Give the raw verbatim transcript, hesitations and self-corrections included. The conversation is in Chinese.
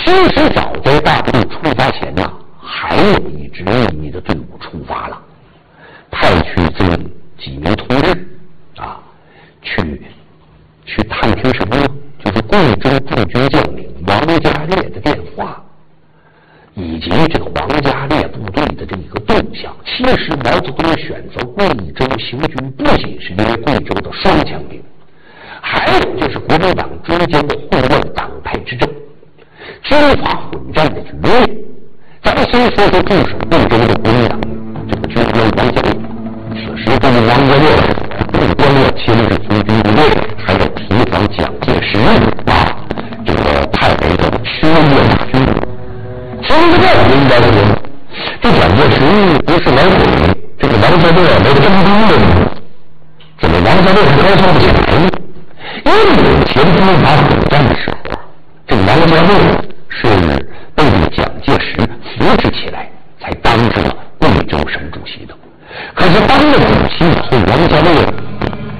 其实早在大陆出发前呢，还有一支秘密的队伍出发了，派去这几名同志啊，去去探听什么呢？就是贵州驻军将领王家烈的电话，以及这个王家烈部队的这一个动向。其实毛泽东选择贵州行军，不仅是因为贵州的双枪兵，还有就是国民党之间的混乱党派之争、军阀混战的局面。咱们先说说驻守贵州的国民党这个军官王家烈。此时对于王家烈来说，不光要牵制驻军部队，还要提防蒋介石啊，这个派为的驱越大军。从这个应该说，这蒋介石不是老鬼，这个王家烈没征兵的，怎么王家烈是高蹿不起来呢？因为前军阀混战的时候，这个王家烈是被蒋介石扶持起来，才当上了贵州省主席的。可是当了主席以后，王家烈